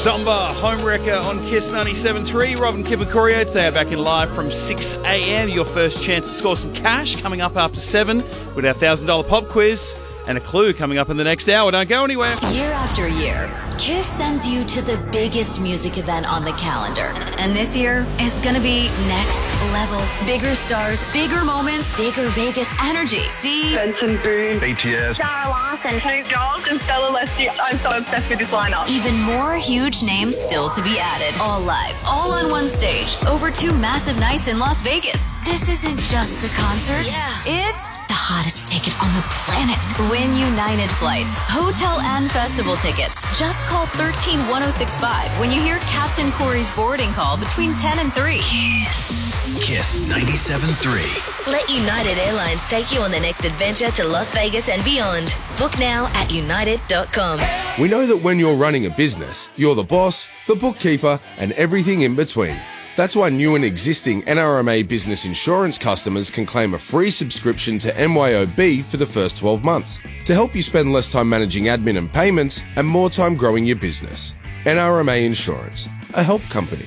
Somber, Homewrecker on Kiss 97.3. Rob and Kip and Courier today are back in live from 6 a.m. Your first chance to score some cash coming up after 7 with our $1,000 pop quiz and a clue coming up in the next hour. Don't go anywhere. Year after year, Kiss sends you to the biggest music event on the calendar. And this year is going to be next level. Bigger stars, bigger moments, bigger Vegas energy. See? Benson Boone, BTS, Sarah Larson, Snoop Dogg, and Stella Leslie. I'm so obsessed with this lineup. Even more huge names still to be added. All live, all on one stage, over 2 massive nights in Las Vegas. This isn't just a concert. Yeah. It's the hottest ticket on the planet. Win United flights, hotel and festival tickets. Just call 131065 when you hear Captain Corey's boarding call between 10 and 3. Kiss 97.3. Let United Airlines take you on the next adventure to Las Vegas and beyond. Book now at united.com. We know that when you're running a business, you're the boss, the bookkeeper, and everything in between. That's why new and existing NRMA business insurance customers can claim a free subscription to MYOB for the first 12 months to help you spend less time managing admin and payments and more time growing your business. NRMA Insurance, a help company.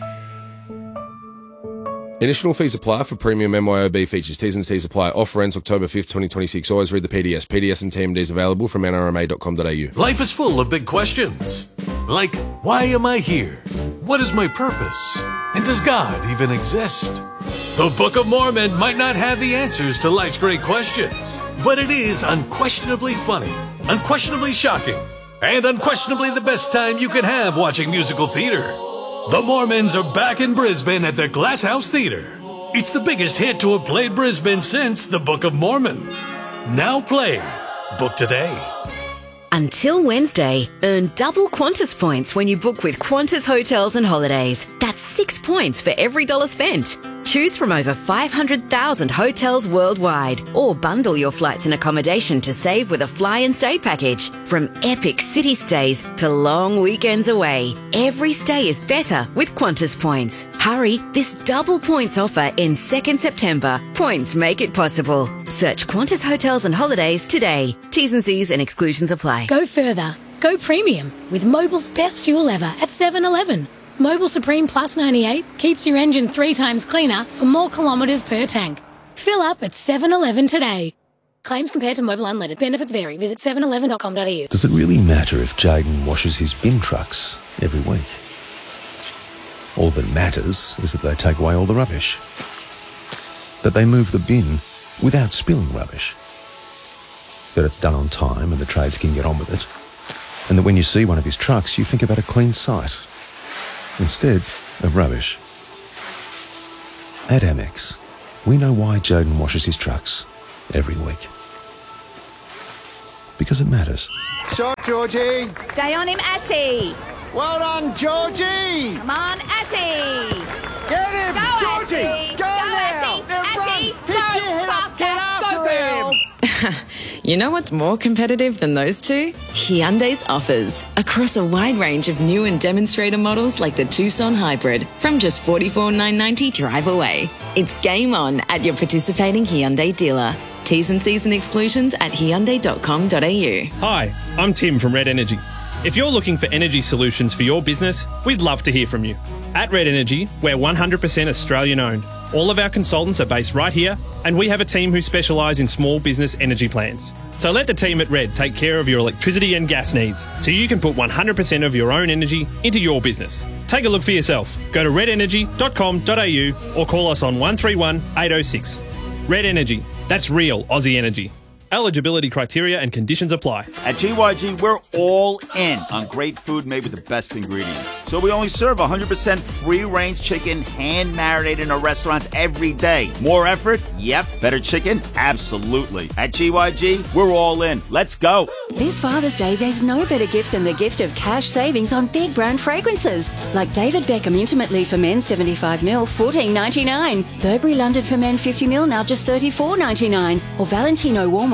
Initial fees apply for premium MYOB features. T's and C's apply. Offer ends October 5th, 2026. Always read the PDS. PDS and TMDs available from nrma.com.au. Life is full of big questions. Like, why am I here? What is my purpose? And does God even exist? The Book of Mormon might not have the answers to life's great questions, but it is unquestionably funny, unquestionably shocking, and unquestionably the best time you can have watching musical theater. The Mormons are back in Brisbane at the Glass House Theatre. It's the biggest hit to have played Brisbane since The Book of Mormon. Now playing. Book today. Until Wednesday, earn double Qantas points when you book with Qantas Hotels and Holidays. That's 6 points for every $1 spent. Choose from over 500,000 hotels worldwide, or bundle your flights and accommodation to save with a fly and stay package. From epic city stays to long weekends away, every stay is better with Qantas points. Hurry, this double points offer ends 2nd September. Points make it possible. Search Qantas Hotels and Holidays today. T's and C's and exclusions apply. Go further. Go premium with Mobil's best fuel ever at 7-Eleven. Mobil Supreme Plus 98 keeps your engine 3 times cleaner for more kilometres per tank. Fill up at 7-Eleven today. Claims compared to Mobil Unleaded. Benefits vary. Visit 711.com.au. Does it really matter if Jaden washes his bin trucks every week? All that matters is that they take away all the rubbish. That they move the bin without spilling rubbish. That it's done on time and the trades can get on with it. And that when you see one of his trucks, you think about a clean site instead of rubbish. At Amex, we know why Jaden washes his trucks every week. Because it matters. Shot, Georgie. Stay on him, Ashy. Well done, Georgie. Come on, Ashy. Get him, Go, Georgie. Ashy. Go Ashy. now. Ashy. Pick your head up. Get after him. You know what's more competitive than those two? Hyundai's offers. Across a wide range of new and demonstrator models like the Tucson Hybrid from just $44,990 drive away. It's game on at your participating Hyundai dealer. T's and C's and exclusions at hyundai.com.au. Hi, I'm Tim from Red Energy. If you're looking for energy solutions for your business, we'd love to hear from you. At Red Energy, we're 100% Australian owned. All of our consultants are based right here, and we have a team who specialise in small business energy plans. So let the team at Red take care of your electricity and gas needs, so you can put 100% of your own energy into your business. Take a look for yourself. Go to redenergy.com.au or call us on 131 806. Red Energy. That's real Aussie energy. Eligibility criteria and conditions apply. At GYG, we're all in on great food made with the best ingredients. So we only serve 100% free-range chicken, hand-marinated in our restaurants every day. More effort? Yep. Better chicken? Absolutely. At GYG, we're all in. Let's go. This Father's Day, there's no better gift than the gift of cash savings on big brand fragrances. Like David Beckham Intimately for Men 75ml, $14.99. Burberry London for Men 50ml, now just $34.99. Or Valentino Warm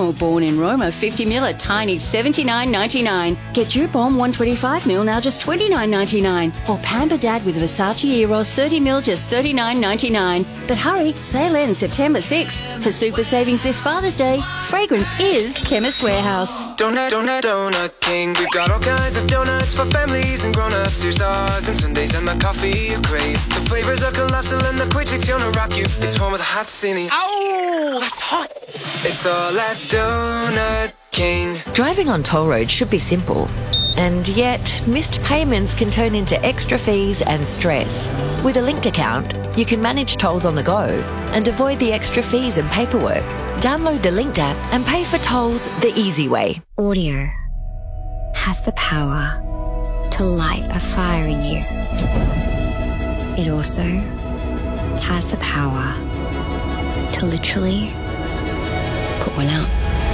or Born in Roma 50ml at tiny $79.99. Get Jupon 125ml now just $29.99. Or Pamper Dad with Versace Eros 30ml just $39.99. But hurry, sale ends September 6th. For super savings this Father's Day, fragrance is Chemist Warehouse. Donut King. We've got all kinds of donuts for families and grown-ups. Here's dogs and Sundays and my coffee you crave. The flavors are colossal and the quick trick's gonna rock you. It's home with a hot cine. Ow, that's hot. It's all at Donut King. Driving on toll roads should be simple. And yet, missed payments can turn into extra fees and stress. With a linked account, you can manage tolls on the go and avoid the extra fees and paperwork. Download the Linked app and pay for tolls the easy way. Audio has the power to light a fire in you. It also has the power to literally put one out.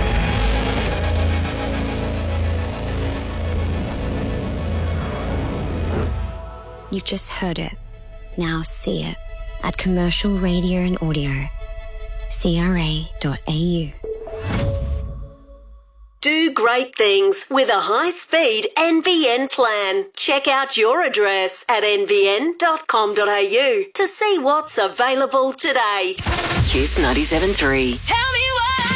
You've just heard it. Now see it at Commercial Radio and Audio, CRA.au. Do great things with a high-speed NBN plan. Check out your address at nbn.com.au to see what's available today. Kiss 97.3. Tell me what I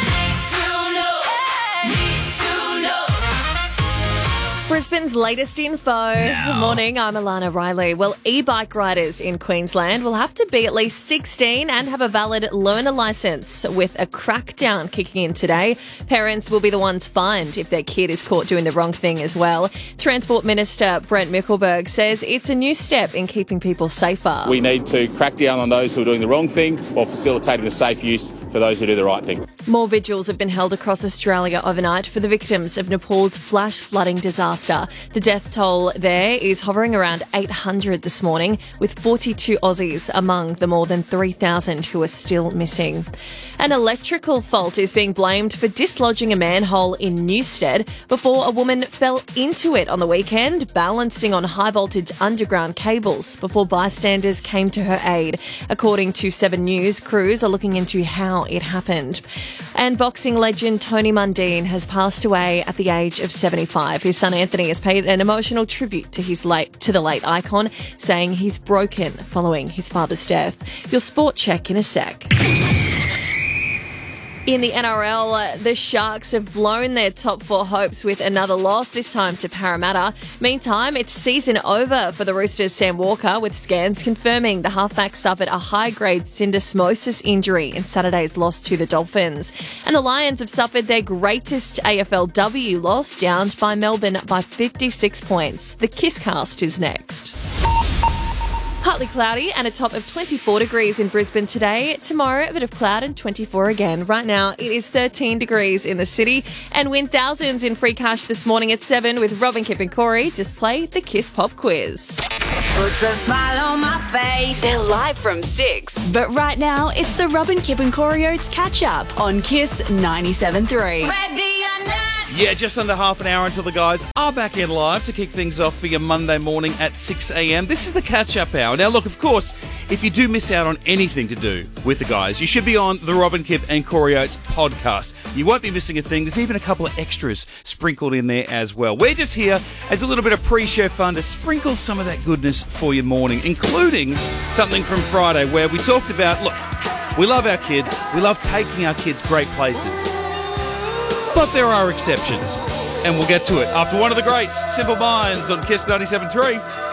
need to know. Brisbane's latest info. Good morning, I'm Alana Riley. Well, e-bike riders in Queensland will have to be at least 16 and have a valid learner licence, with a crackdown kicking in today. Parents will be the ones fined if their kid is caught doing the wrong thing as well. Transport Minister Brent Mickelberg says it's a new step in keeping people safer. We need to crack down on those who are doing the wrong thing while facilitating the safe use for those who do the right thing. More vigils have been held across Australia overnight for the victims of Nepal's flash flooding disaster. The death toll there is hovering around 800 this morning, with 42 Aussies among the more than 3,000 who are still missing. An electrical fault is being blamed for dislodging a manhole in Newstead before a woman fell into it on the weekend, balancing on high-voltage underground cables before bystanders came to her aid. According to 7 News, crews are looking into how it happened. And boxing legend Tony Mundine has passed away at the age of 75. His son Anthony has paid an emotional tribute to the late icon, saying he's broken following his father's death. Your sport check in a sec. In the NRL, the Sharks have blown their top 4 hopes with another loss, this time to Parramatta. Meantime, it's season over for the Roosters' Sam Walker, with scans confirming the halfback suffered a high-grade syndesmosis injury in Saturday's loss to the Dolphins. And the Lions have suffered their greatest AFLW loss, downed by Melbourne by 56 points. The Kisscast is next. Partly cloudy and a top of 24 degrees in Brisbane today. Tomorrow, a bit of cloud and 24 again. Right now, it is 13 degrees in the city. And win thousands in free cash this morning at 7 with Robin, Kip and Corey. Just play the Kiss Pop Quiz. Puts a smile on my face. They're live from 6. But right now, it's the Robin, Kip and Corey Oates catch-up on Kiss 97.3. Yeah, just under half an hour until the guys are back in live to kick things off for your Monday morning at 6 a.m. This is the catch-up hour. Now, look, of course, if you do miss out on anything to do with the guys, you should be on the Robin, Kip and Corey Oates podcast. You won't be missing a thing. There's even a couple of extras sprinkled in there as well. We're just here as a little bit of pre-show fun to sprinkle some of that goodness for your morning, including something from Friday where we talked about, look, we love our kids. We love taking our kids great places. But there are exceptions, and we'll get to it after one of the greats, Simple Minds on Kiss 97.3.